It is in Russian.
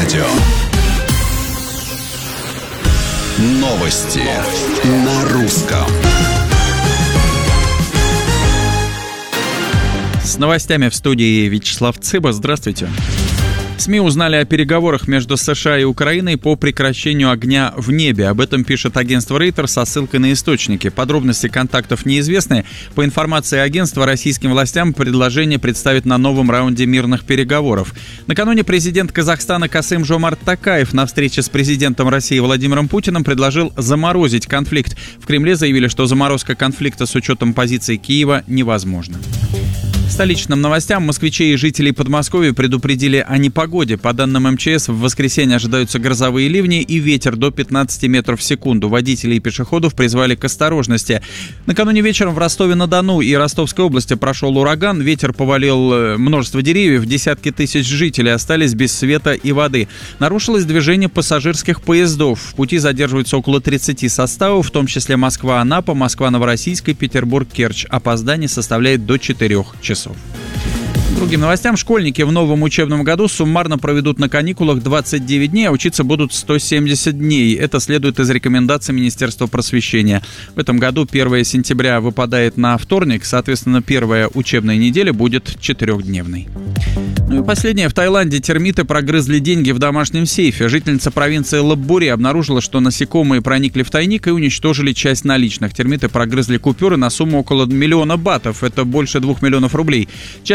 радио. Новости на русском. С новостями в студии Вячеслав Цыба. Здравствуйте. СМИ узнали о переговорах между США и Украиной по прекращению огня в небе. Об этом пишет агентство Reuters со ссылкой на источники. Подробности контактов неизвестны. По информации агентства, российским властям предложение представят на новом раунде мирных переговоров. Накануне президент Казахстана Касым-Жомарт Токаев на встрече с президентом России Владимиром Путиным предложил заморозить конфликт. В Кремле заявили, что заморозка конфликта с учетом позиции Киева невозможна. Столичным новостям москвичей и жителей Подмосковья предупредили о непогоде. По данным МЧС, в воскресенье ожидаются грозовые ливни и ветер до 15 метров в секунду. Водителей и пешеходов призвали к осторожности. Накануне вечером в Ростове-на-Дону и Ростовской области прошел ураган. Ветер повалил множество деревьев. Десятки тысяч жителей остались без света и воды. Нарушилось движение пассажирских поездов. В пути задерживаются около 30 составов, в том числе Москва-Анапа, Москва-Новороссийск и Петербург-Керчь. Опоздание составляет до 4 часов. Другим новостям. Школьники в новом учебном году суммарно проведут на каникулах 29 дней, а учиться будут 170 дней. Это следует из рекомендаций Министерства просвещения. В этом году 1 сентября выпадает на вторник, соответственно, первая учебная неделя будет 4-дневной. Ну и последнее. В Таиланде термиты прогрызли деньги в домашнем сейфе. Жительница провинции Лопбури обнаружила, что насекомые проникли в тайник и уничтожили часть наличных. Термиты прогрызли купюры на сумму около 1 миллиона батов. Это больше 2 миллионов рублей.